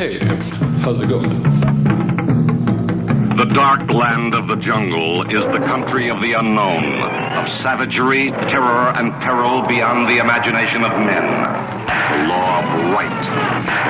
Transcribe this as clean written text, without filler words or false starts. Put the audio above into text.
Hey, how's it going? The dark land of the jungle is the country of the unknown, of savagery, terror, and peril beyond the imagination of men. The law of right